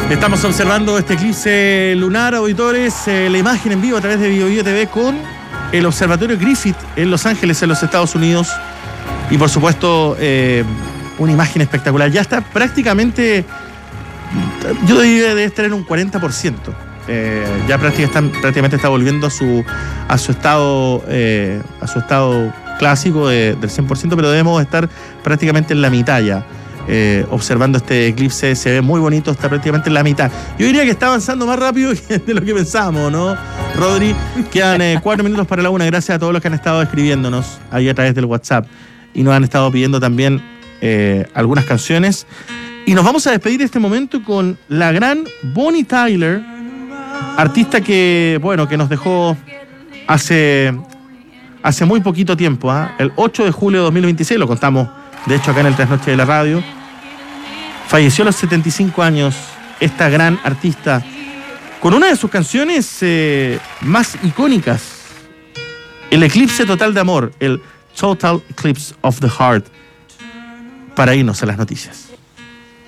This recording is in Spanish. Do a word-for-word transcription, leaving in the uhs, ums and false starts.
Estamos observando este eclipse lunar, auditores, eh, la imagen en vivo a través de BioBio T V con el Observatorio Griffith en Los Ángeles, en los Estados Unidos. Y por supuesto, eh, una imagen espectacular. Ya está prácticamente, yo diría debe estar en un cuarenta por ciento. Eh, ya prácticamente está, prácticamente está volviendo a su, a su estado eh, a su estado clásico de, del cien por ciento, pero debemos estar prácticamente en la mitad ya. Eh, observando este eclipse, se ve muy bonito, está prácticamente en la mitad. Yo diría que está avanzando más rápido de lo que pensábamos, ¿no, Rodri? Quedan eh, cuatro minutos para la una. Gracias a todos los que han estado escribiéndonos ahí a través del WhatsApp y nos han estado pidiendo también eh, algunas canciones. Y nos vamos a despedir de este momento con la gran Bonnie Tyler, artista que, bueno, que nos dejó hace, hace muy poquito tiempo, ¿eh? El ocho de julio de dos mil veintiséis, lo contamos de hecho acá en el Trasnoche de la Radio. Falleció a los setenta y cinco años esta gran artista con una de sus canciones eh, más icónicas, el eclipse total de amor, el Total Eclipse of the Heart, para irnos a las noticias.